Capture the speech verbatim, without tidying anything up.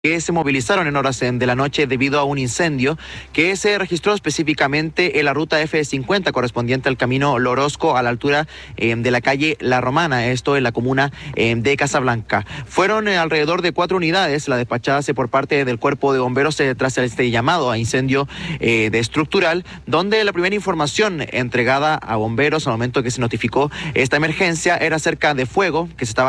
que se movilizaron en horas de la noche debido a un incendio que se registró específicamente en la ruta F cincuenta correspondiente al camino Lorosco a la altura eh, de la calle La Romana, esto en la comuna eh, de Casablanca. Fueron eh, alrededor de cuatro unidades las despachadas por parte del cuerpo de bomberos eh, tras este llamado a incendio eh, de estructural, donde la primera información entregada a bomberos al momento que se notificó esta emergencia era acerca de fuego que se estaba